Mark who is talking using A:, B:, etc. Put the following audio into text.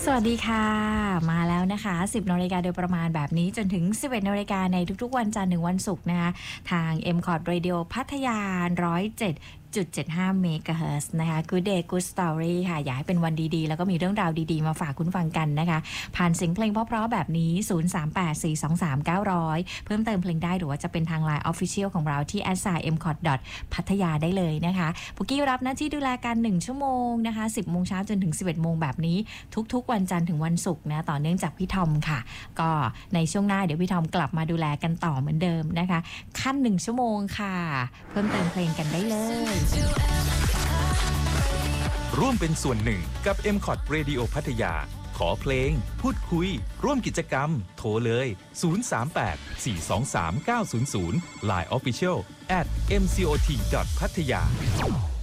A: สวัสดีค่ะมาแล้วนะคะ 10 นาฬิกาโดยประมาณแบบนี้จนถึง 11 นาฬิกาในทุกๆวันจันทร์ถึงวันศุกร์นะคะทาง MCOT Radio พัทยา 107.75 เมกะเฮิรตซ์นะคะ Good Day Good Story ค่ะอยากให้เป็นวันดีๆแล้วก็มีเรื่องราวดีๆมาฝากคุณฟังกันนะคะผ่านเสียงเพลงเพราะๆแบบนี้ 0384233900 เพิ่มเติมเพลงได้หรือว่าจะเป็นทาง LINE Official ของเราที่ @mcot พัทยาได้เลยนะคะปุกกี้รับหน้าที่ดูแลกัน1ชั่วโมงนะคะ 10 โมงเช้าจนถึง 11 โมงแบบนี้ทุกๆวันจันทร์ถึงวันศุกร์นะต่อเนื่องจากพี่ทอมค่ะก็ในช่วงหน้าเดี๋ยวพี่ทอมกลับมาดูแลกันต่อเหมือนเดิมนะคะขั้น1ชั่วโมงค่ะเพิ่มเติมเพลงกันได้เลย
B: ร่วมเป็นส่วนหนึ่งกับ MCOT Radio พัทยาขอเพลงพูดคุยร่วมกิจกรรมโทรเลย038 423 900 Line Official @mcot.pattaya